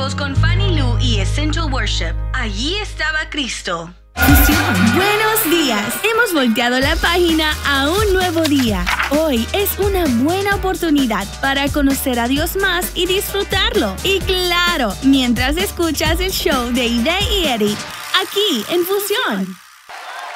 Domingos con Fanny Lu y Essential Worship. Allí estaba Cristo. Buenos días. Hemos volteado la página a un nuevo día. Hoy es una buena oportunidad para conocer a Dios más y disfrutarlo. Y claro, mientras escuchas el show de Ide y Eric, aquí en Fusión.